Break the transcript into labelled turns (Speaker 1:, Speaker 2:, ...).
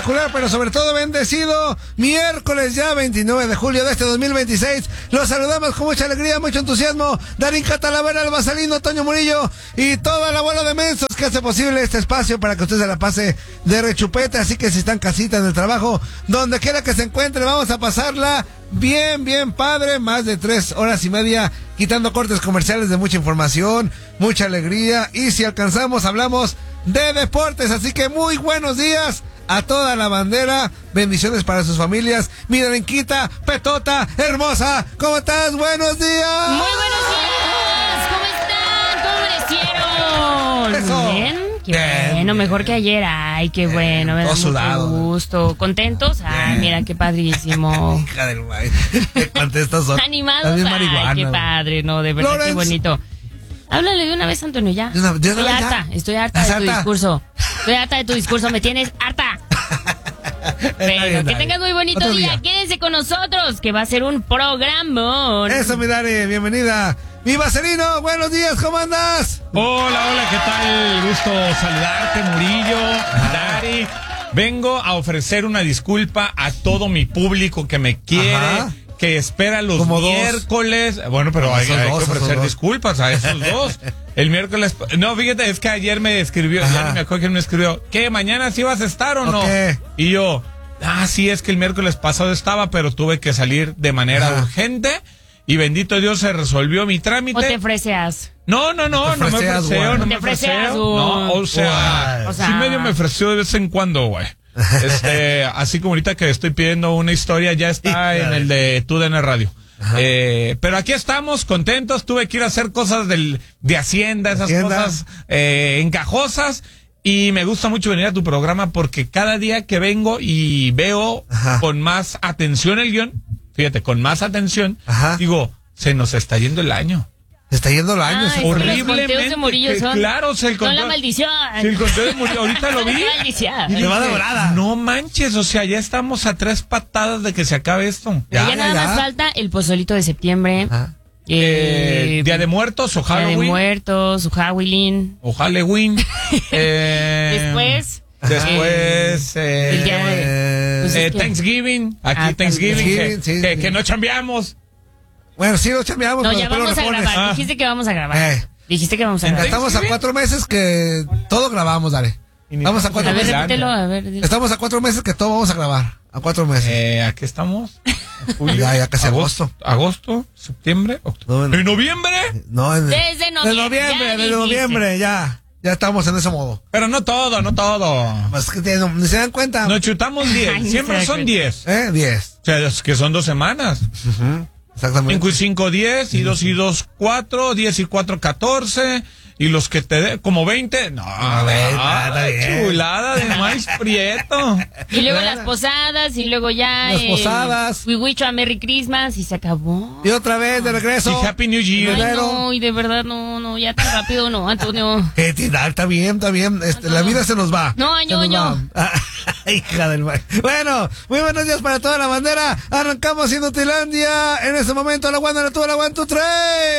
Speaker 1: espectacular, pero sobre todo bendecido miércoles ya 29 de julio de este 2026. Los saludamos con mucha alegría, mucho entusiasmo. Darín Catalavera, el Basalino, Toño Murillo y toda la bola de mensos que hace posible este espacio para que usted se la pase de rechupete. Así que si están casita, en el trabajo, donde quiera que se encuentre, vamos a pasarla bien, bien padre. Más de 3 horas y media quitando cortes comerciales de mucha información, mucha alegría. Y si alcanzamos, hablamos de deportes. Así que muy buenos días a toda la bandera, bendiciones para sus familias. Mi Darinquita, Petota, hermosa, ¿cómo estás? Buenos días.
Speaker 2: Muy buenos días, ¿cómo están? ¿Cómo amanecieron?
Speaker 1: Eso.
Speaker 2: ¿Bien? Qué bueno, mejor que ayer. Ay, qué bueno, me da mucho gusto. ¿Contentos? Ay, mira, qué padrísimo.
Speaker 1: Hija del guay. ¿Qué contestas son?
Speaker 2: ¿Animados? Ay, qué padre, no, de verdad, qué bonito. Háblale de una vez, Antonio, ya. Estoy harta de tu discurso. Estoy harta de tu discurso, me tienes harta. Pero que tengas muy bonito día. Quédense con nosotros, que va a ser un programón.
Speaker 1: Eso, mi Dari, bienvenida. Mi Vaselino, buenos días, ¿cómo andas?
Speaker 3: Hola, ¿qué tal? Gusto saludarte, Murillo, Dari. Vengo a ofrecer una disculpa a todo mi público que me quiere. Ajá. Que espera los miércoles. Bueno, pero hay que ofrecer disculpas a esos dos. El miércoles. No, fíjate, es que ayer me escribió. Ya no me acuerdo quién me escribió. ¿Qué? ¿Mañana sí vas a estar o no? Y yo, sí, es que el miércoles pasado estaba, pero tuve que salir de manera urgente. Y bendito Dios, se resolvió mi trámite.
Speaker 2: ¿O te freseas?
Speaker 3: No me ofreceo, no me ofreceo. No, o sea, sí medio me ofreció de vez en cuando, güey. Así como ahorita que estoy pidiendo una historia, ya está en el de TUDN Radio. Pero aquí estamos contentos. Tuve que ir a hacer cosas de Hacienda, cosas encajosas. Y me gusta mucho venir a tu programa porque cada día que vengo y veo con más atención el guión, fíjate, con más atención, digo, se nos está yendo el año.
Speaker 1: Se está yendo el año.
Speaker 3: Horriblemente.
Speaker 2: Los de Murillo son,
Speaker 3: claro,
Speaker 2: son la maldición.
Speaker 3: Si el conteo de Murillo, ahorita lo vi.
Speaker 1: Y va de volada.
Speaker 3: No manches, o sea, ya estamos a 3 patadas de que se acabe esto.
Speaker 2: Ya nada más falta el pozolito de septiembre.
Speaker 3: Día de Muertos o Halloween.
Speaker 2: Día de Muertos o Halloween.
Speaker 3: O Halloween.
Speaker 2: Después.
Speaker 3: El
Speaker 2: día de
Speaker 3: Thanksgiving. Aquí Thanksgiving. Que no chambeamos.
Speaker 1: Bueno, sí lo chambeamos.
Speaker 2: No, ya vamos a grabar. Dijiste que vamos a grabar. Dijiste que vamos a grabar.
Speaker 1: Estamos a 4 meses que todo grabamos, dale. Vamos a 4 meses. Estamos a 4 meses que todo vamos a grabar. A 4 meses.
Speaker 3: Aquí estamos.
Speaker 1: Ya casi agosto.
Speaker 3: Agosto, septiembre, octubre. ¿En noviembre?
Speaker 1: No,
Speaker 2: desde noviembre.
Speaker 1: De noviembre, ya estamos en ese modo.
Speaker 3: Pero no todo.
Speaker 1: Pues que ni se dan cuenta.
Speaker 3: Nos chutamos 10. Siempre son 10.
Speaker 1: 10.
Speaker 3: O sea, es que son 2 semanas.
Speaker 1: Exactamente.
Speaker 3: 5 y 5, 10, y 2 y 2, 4, 10 y 4, 14, y los que te dé, como 20, chulada de maíz prieto.
Speaker 2: Y luego las posadas, y luego ya
Speaker 1: las posadas.
Speaker 2: We wish you a Merry Christmas, y se acabó.
Speaker 1: Y otra vez de regreso.
Speaker 3: Y Happy New Year.
Speaker 2: No, y de verdad, no, ya tan rápido no, Antonio.
Speaker 1: Está bien. La vida se nos va.
Speaker 2: No, año.
Speaker 1: Hija del mal. Bueno, muy buenos días para toda la bandera. Arrancamos Inutilandia. En este momento, la 1, la 2, la 1, 2, 3.